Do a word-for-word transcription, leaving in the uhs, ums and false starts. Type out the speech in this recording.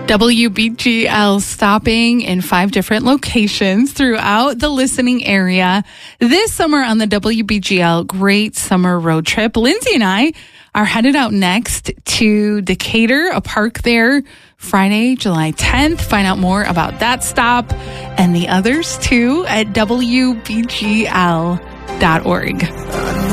W B G L stopping in five different locations throughout the listening area this summer on the W B G L Great Summer Road Trip. Lindsay and I are headed out next to Decatur, a park there, Friday, July tenth. Find out more about that stop and the others too at W B G L dot org.